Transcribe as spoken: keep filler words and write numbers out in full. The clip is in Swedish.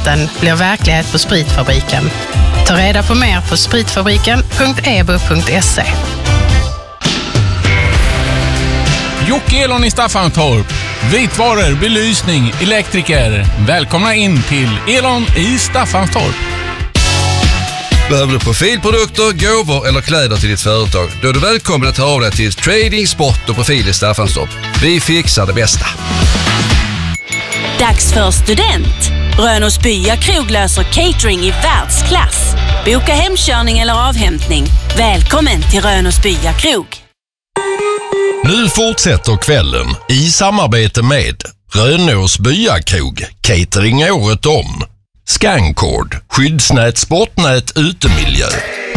drömmaten blir verklighet på Spritfabriken. Ta reda på mer på spritfabriken punkt e b u punkt se. Jocke Elon i Staffanstorp. Vitvaror, belysning, elektriker. Välkomna in till Elon i Staffanstorp. Behöver du profilprodukter, gåvor eller kläder till ditt företag? Då är du välkommen att höra av dig till Trading, Sport och Profil i Staffanstorp. Vi fixar det bästa. Dags för student. Rönås Bya Krog löser catering i världsklass. Boka hemkörning eller avhämtning. Välkommen till Rönås Bya Krog. Nu fortsätter kvällen i samarbete med Rönås Bya Krog, catering året om. Scancord, skyddsnät, sportnät, utemiljö.